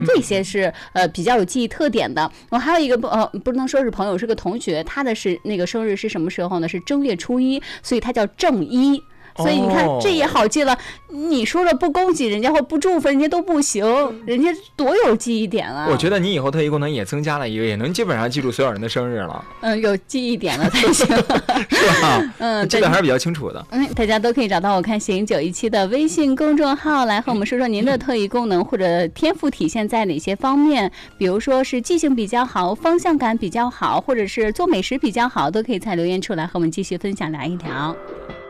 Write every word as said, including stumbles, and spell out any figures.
这些是呃比较有记忆特点的。我还有一个呃不能说是朋友，是个同学，他的是那个生日是什么时候呢？是正月初一，所以他叫正一。所以你看，这也好记了。你说了不恭喜人家或不祝福人家都不行，人家多有记忆点啊！ 我觉得你以后特异功能也增加了一个，也能基本上记住所有人的生日了。 嗯，有记忆点了才行， 是吧？ 嗯， 记得还是比较清楚的。 嗯，大家都可以找到我看行九一七的微信公众号来和我们说说您的特异功能或者天赋体现在哪些方面，比如说是记性比较好、方向感比较好，或者是做美食比较好，都可以在留言处来和我们继续分享聊一聊。